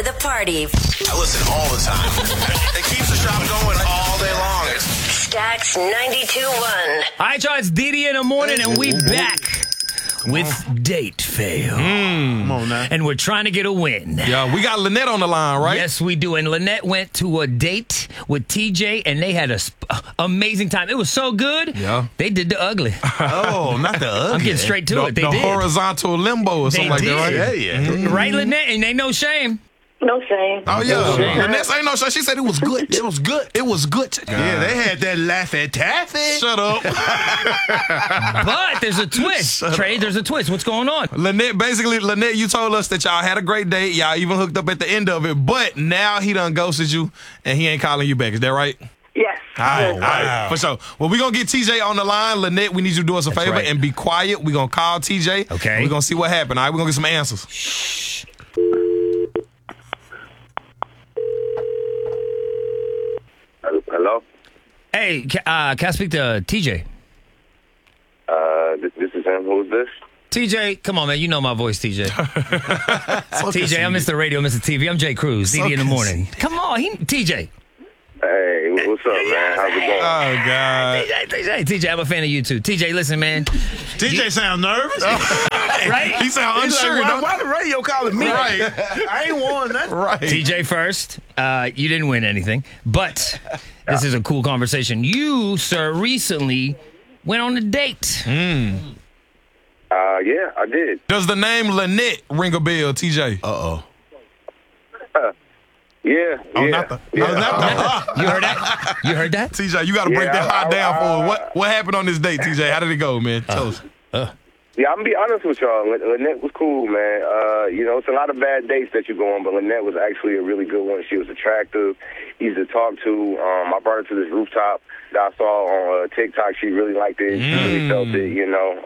the party. I listen all the time. It keeps the shop going all day long. Stacks 92.1. All right, y'all, it's Didi in the morning, and we back with Date Fail. Come on now. And we're trying to get a win. Yeah, we got Lynette on the line, right? Yes, we do. And Lynette went to a date with TJ, and they had an amazing time. It was so good. Yeah. They did the ugly. Oh, not the ugly. I'm getting straight to it. They the did. horizontal limbo or something like did. that, right? Yeah. Right, Lynette? And ain't no shame. No shame. Oh, yeah. No shame. Lynette ain't no shame. She said it was good. It was good. It was good. Yeah, they had that Laffy Taffy. Shut up. But there's a twist. Trey, there's a twist. What's going on? Lynette, you told us that y'all had a great date. Y'all even hooked up at the end of it. But now he done ghosted you, and he ain't calling you back. Is that right? Yes. All right, wow. for sure. Well, we're going to get TJ on the line. Lynette, we need you to do us a favor right. and be quiet. We're going to call TJ. Okay. We're going to see what happened. All right, we're going to get some answers. Hello? Hey, can I speak to TJ? This is him. Who's this? TJ, come on, man. You know my voice, TJ. TJ, I'm Mr. Radio, Mr. TV. I'm Jay Cruz, Didi in the morning. Come on, TJ. Hey, what's up, man? How's it going? Oh, God. TJ, I'm a fan of you too. TJ, listen, man. TJ sound nervous. Right? He sound unsure. Like, don't- why the radio calling me? Right. I ain't won nothing. Right. TJ first. You didn't win anything, but this is a cool conversation. You, sir, recently went on a date. Yeah, I did. Does the name Lynette ring a bell, TJ? Yeah. Oh, yeah. not the. Yeah. Oh, not the. You heard that? You heard that? TJ, you got to break Yeah, that hot down for us. I- What happened on this date, TJ? How did it go, man? Tell us. Yeah, I'm going to be honest with y'all. Lynette was cool, man. It's a lot of bad dates that you go on, but Lynette was actually a really good one. She was attractive, easy to talk to. I brought her to this rooftop that I saw on TikTok. She really liked it. She really felt it,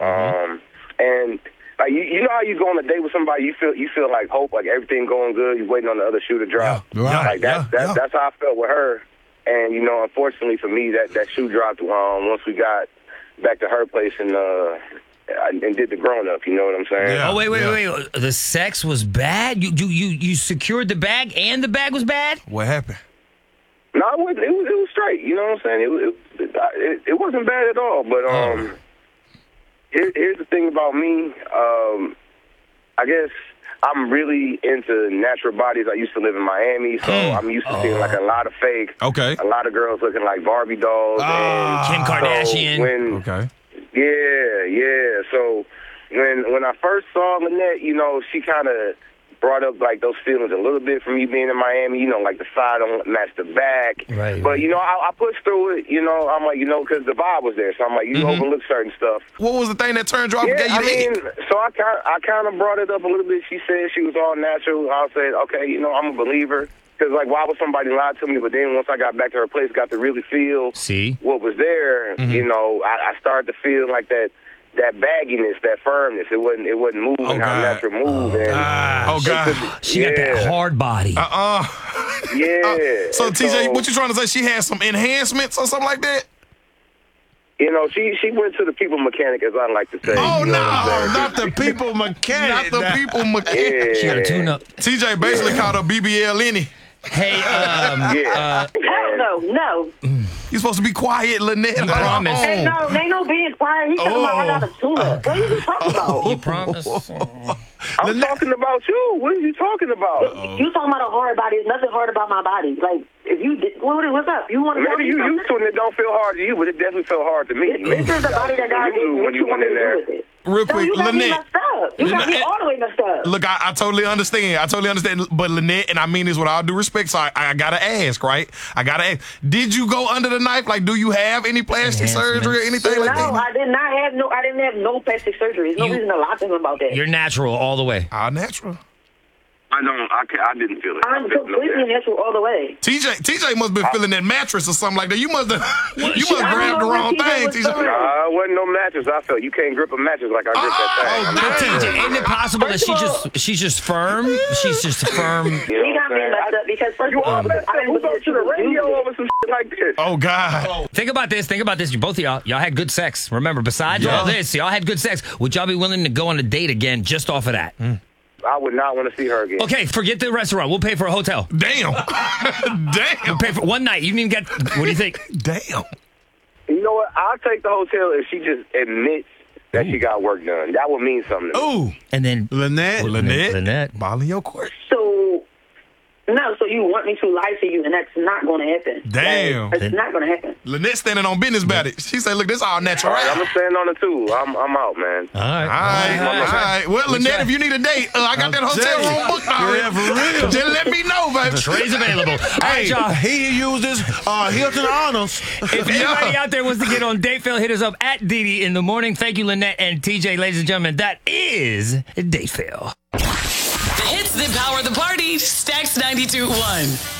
And like you know how you go on a date with somebody, you feel like hope, like everything going good. You're waiting on the other shoe to drop. Yeah, right, Like that's how I felt with her. And unfortunately for me, that shoe dropped once we got back to her place and did the grown up. You know what I'm saying? Yeah. Oh, wait. The sex was bad? You secured the bag and the bag was bad? What happened? No, it wasn't. It was straight. You know what I'm saying? It wasn't bad at all. But here's the thing about me. I guess I'm really into natural bodies. I used to live in Miami, so I'm used to seeing like a lot of fake. Okay. A lot of girls looking like Barbie dolls. Kim Kardashian. Okay. Yeah. So when I first saw Lynette, she kind of brought up like those feelings a little bit from me being in Miami. Like the side don't match the back. Right. But I pushed through it. I'm like, because the vibe was there. So I'm like, you overlook certain stuff. What was the thing that turned you off and gave you the ick? So I kind of brought it up a little bit. She said she was all natural. I said, okay, I'm a believer. Because, why would somebody lie to me? But then once I got back to her place, got to really feel what was there, I started to feel like that bagginess, that firmness. It wasn't moving how natural move. God. She got that hard body. Yeah. So, TJ, what you trying to say? She had some enhancements or something like that? She went to the people mechanic, as I like to say. Oh, you know no. what I'm saying? Not the people mechanic. Not the people mechanic. Yeah. She got a tune-up. TJ basically called her BBL any. Hey, Yeah. Hell no. You supposed to be quiet, Lynette. promise. Ain't no being quiet. He talking about I got a tuna. What are you talking about? you promise? I'm talking about you. What are you talking about? You talking about a hard body. There's nothing hard about my body. Like, if you did, what's up? You want to Maybe you used to it and it don't feel hard to you, but it definitely felt hard to me. This is the body that God gave you. What you want me to do with it? Real No, quick, you got me Lynette. messed up. You got me all the way messed up. Look, I totally understand. But Lynette, and I mean this with all due respect, so I gotta ask, right? I gotta ask. Did you go under the knife? Like, do you have any plastic surgery or anything like that? No, I did not have I didn't have no plastic surgery. There's no reason to lie to him about that. You're natural all the way. All natural. I didn't feel it. I'm completely natural all the way. TJ must have been feeling that mattress or something like that. You must have grabbed the wrong thing, TJ. It wasn't no mattress. I felt you can't grip a mattress like I grip that thing. But TJ, isn't it possible that she's just firm? She's just firm. You know He what got I'm me saying? messed up because first of all, I didn't Who goes to the radio over some shit like this? Oh, God. Think about this. Both of y'all had good sex. Remember, besides all this, y'all had good sex. Would y'all be willing to go on a date again just off of that? I would not want to see her again. Okay, forget the restaurant. We'll pay for a hotel. Damn. Damn. We'll pay for one night. You didn't even get. What do you think? Damn. You know what? I'll take the hotel if she just admits that she got work done. That would mean something to me. Ooh. And then Lynette. Ball in your court. So, no, so you want me to lie to you, and that's not going to happen. Damn. That's not going to happen. Lynette standing on business about it. She said, look, this all natural. All right, I'm going to stand on it, too. I'm out, man. All right. All right. Well, Lynette, if you need a date, I got that hotel room booked already. Yeah, for real. Just let me know, baby. Trey's available. All right, y'all. He uses Hilton Honors. If anybody out there wants to get on Dateville, hit us up at Didi in the morning. Thank you, Lynette and TJ, ladies and gentlemen. That is Dateville. The hits that power the party. Stacks 92.1.